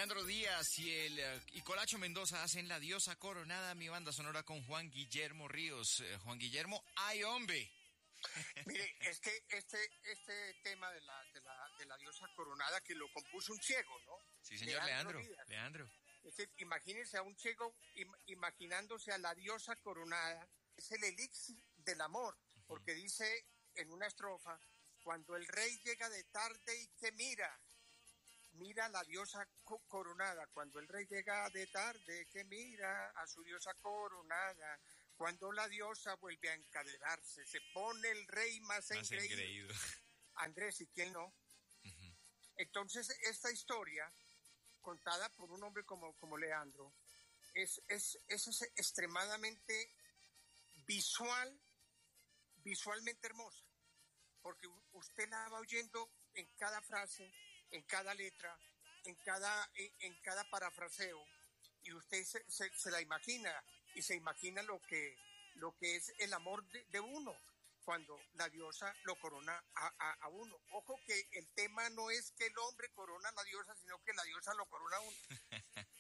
Leandro Díaz y Colacho Mendoza hacen La Diosa Coronada, mi banda sonora con Juan Guillermo Ríos. Juan Guillermo, ¡ay, hombre! Mire, es que este tema de la diosa coronada que lo compuso un ciego, ¿no? Sí, señor, Leandro. Es decir, imagínense a un ciego imaginándose a la diosa coronada. Es el elixir del amor, porque dice en una estrofa, cuando el rey llega de tarde y te mira a la diosa coronada, cuando el rey llega de tarde que mira a su diosa coronada. Cuando la diosa vuelve a encadenarse, se pone el rey más engreído. Andrés, ¿y quién no? Uh-huh. Entonces, esta historia, contada por un hombre como Leandro, es extremadamente visualmente hermosa, porque usted la va oyendo en cada frase, en cada letra, en cada parafraseo, y usted se la imagina, y se imagina lo que es el amor de uno, cuando la diosa lo corona a uno. Ojo que el tema no es que el hombre corona a la diosa, sino que la diosa lo corona a uno.